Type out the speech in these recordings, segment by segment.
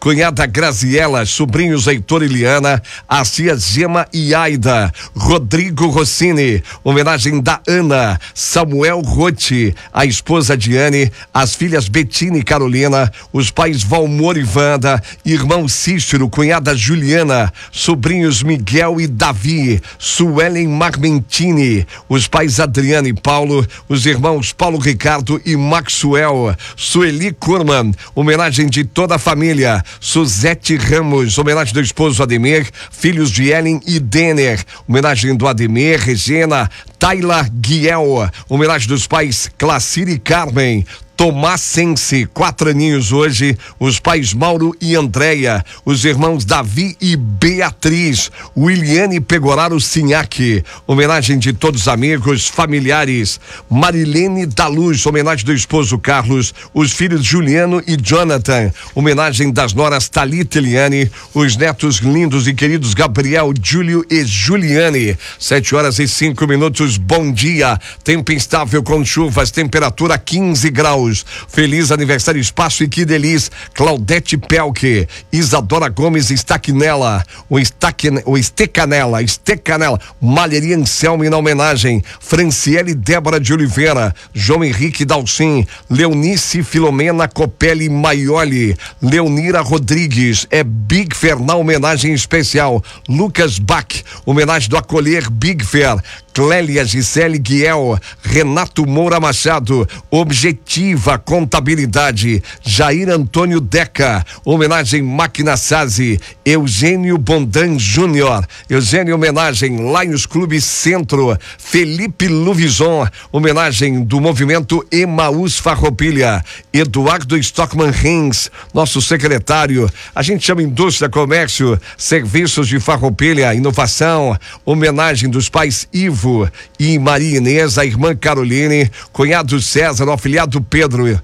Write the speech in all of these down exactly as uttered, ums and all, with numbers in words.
cunhada Graziela, sobrinhos Heitor e Liana, a tia Gema e Aida, Rodrigo Rossini, homenagem da Ana, Samuel Rotti, a esposa Diane, as filhas Betina e Carolina, os pais Valmor e Wanda, irmão Cícero, cunhada Juliana, sobrinhos Miguel e Davi, Suelen Marmentini, os pais Adriana e Paulo, os irmãos Paulo Ricardo e Maxwell, Sueli Kurman, homenagem de toda a família, Suzete Ramos, homenagem do esposo Ademir, filhos de Ellen e Denner, homenagem do Ademir, Regina, Tayla Guiel, homenagem dos pais Clacir e Carmen, Tomás Sense, quatro aninhos hoje, os pais Mauro e Andréia, os irmãos Davi e Beatriz, Williane Pegoraro Sinhaque, homenagem de todos os amigos, familiares, Marilene da Luz, homenagem do esposo Carlos, os filhos Juliano e Jonathan, homenagem das noras Thalita e Eliane, os netos lindos e queridos Gabriel, Júlio e Juliane, sete horas e cinco minutos, bom dia, tempo instável com chuvas, temperatura quinze graus. Feliz aniversário, Espaço e que delícia. Claudete Pelke, Isadora Gomes Staquinella, o Staquin, o Estecanela, Estecanela, Malheria Anselme na homenagem, Franciele Débora de Oliveira, João Henrique Dalcin, Leonice Filomena Copelli Maioli, Leonira Rodrigues, é Big Fair na homenagem especial, Lucas Bach, homenagem do Acolher Big Fair, Clélia Gisele Guiel, Renato Moura Machado, Objetiva Contabilidade, Jair Antônio Deca, homenagem Máquina Sazi, Eugênio Bondan Júnior, Eugênio homenagem Lions Clube Centro, Felipe Luvison, homenagem do movimento Emaús Farroupilha, Eduardo Stockman Rins, nosso secretário, a gente chama Indústria, Comércio, Serviços de Farroupilha, Inovação, homenagem dos pais Ivo e Maria Inês, a irmã Caroline, cunhado César, o afilhado Pedro. Uh,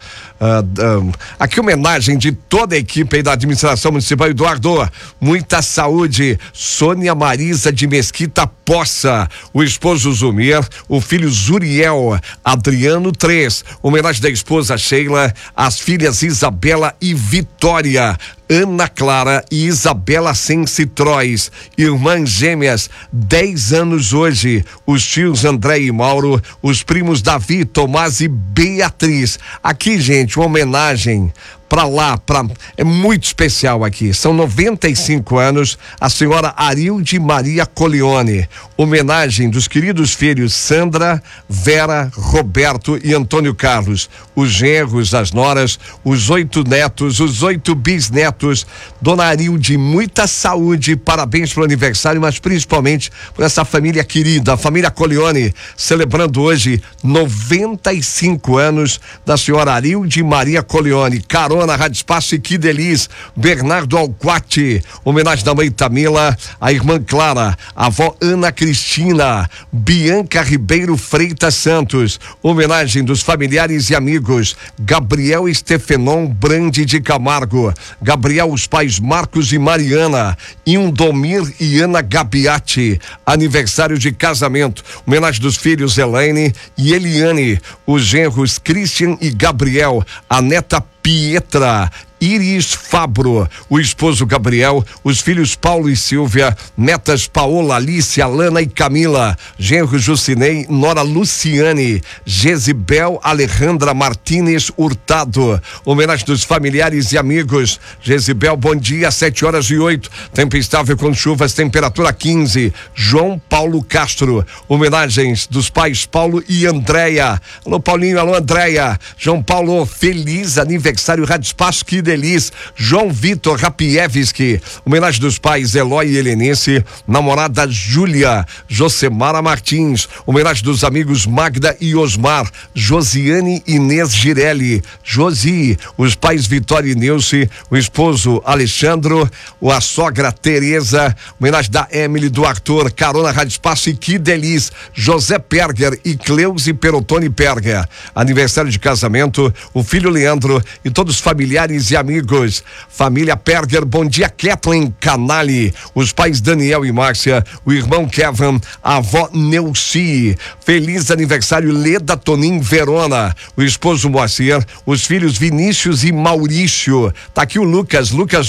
uh, aqui homenagem de toda a equipe aí da administração municipal. Eduardo, muita saúde. Sônia Marisa de Mesquita Poça, o esposo Zumir, o filho Zuriel, Adriano três, homenagem da esposa Sheila, as filhas Isabela e Vitória, Ana Clara e Isabela Sense Trois, irmãs gêmeas, dez anos hoje, os tios André e Mauro, os primos Davi, Tomás e Beatriz. Aqui, gente, uma homenagem para lá, pra, é muito especial aqui, são noventa e cinco anos, a senhora Arilde Maria Colione, homenagem dos queridos filhos Sandra, Vera, Roberto e Antônio Carlos, os genros, as noras, os oito netos, os oito bisnetos. Dona Arilde, muita saúde, parabéns pelo aniversário, mas principalmente por essa família querida, a família Colione, celebrando hoje noventa e cinco anos da senhora Arilde Maria Colione. Carona na Rádio Espaço e que delícia. Bernardo Alquati, homenagem da mãe Tamila, a irmã Clara, a avó Ana Cristina, Bianca Ribeiro Freitas Santos, homenagem dos familiares e amigos, Gabriel Estefenon Brande de Camargo, Gabriel, os pais Marcos e Mariana, Indomir e Ana Gabiati, aniversário de casamento, homenagem dos filhos Elaine e Eliane, os genros Christian e Gabriel, a neta Pietra, Iris Fabro, o esposo Gabriel, os filhos Paulo e Silvia, netas Paola, Alice, Alana e Camila, genro Jucinei, nora Luciane, Jezibel Alejandra Martínez Hurtado, homenagem dos familiares e amigos. Jezibel, bom dia, sete horas e oito, tempo estável com chuvas, temperatura quinze. João Paulo Castro, homenagens dos pais Paulo e Andréia. Alô Paulinho, alô Andréia. João Paulo, feliz aniversário, Rádio Espaço, que Delis, João Vitor Rapievski, homenagem dos pais Eloy e Helenice, namorada Júlia, Josemara Martins, homenagem dos amigos Magda e Osmar, Josiane Inês Girelli, Josi, os pais Vitória e Nilce, o esposo Alexandro, a sogra Tereza, homenagem da Emily, do Arthur, Carona Rádio Espaço e que Delis, José Perger e Cleusi Perotoni Perger, aniversário de casamento, o filho Leandro e todos os familiares e amigos. Família Perger, bom dia. Kathleen Canali, os pais Daniel e Márcia, o irmão Kevin, a avó Neuci. Feliz aniversário Leda Tonin Verona, o esposo Moacir, os filhos Vinícius e Maurício. Tá aqui o Lucas, Lucas